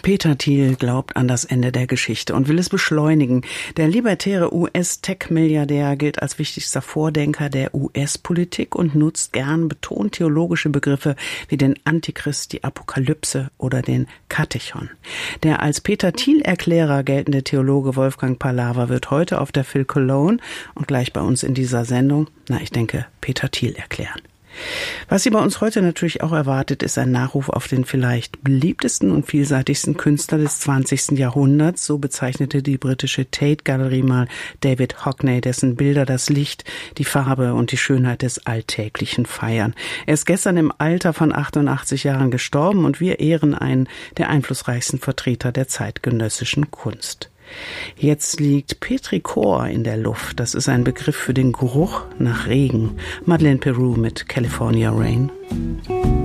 Peter Thiel glaubt an das Ende der Geschichte und will es beschleunigen. Der libertäre US-Tech-Milliardär gilt als wichtigster Vordenker der US-Politik und nutzt gern betont theologische Begriffe wie den Antichrist, die Apokalypse oder den Katechon. Der als Peter Thiel-Erklärer geltende Theologe Wolfgang Pallaver wird heute auf der Phil Cologne und gleich bei uns in dieser Sendung, Peter Thiel erklären. Was Sie bei uns heute natürlich auch erwartet, ist ein Nachruf auf den vielleicht beliebtesten und vielseitigsten Künstler des 20. Jahrhunderts. So bezeichnete die britische Tate-Galerie mal David Hockney, dessen Bilder das Licht, die Farbe und die Schönheit des Alltäglichen feiern. Er ist gestern im Alter von 88 Jahren gestorben und wir ehren einen der einflussreichsten Vertreter der zeitgenössischen Kunst. Jetzt liegt Petrichor in der Luft. Das ist ein Begriff für den Geruch nach Regen. Madeleine Peru mit California Rain.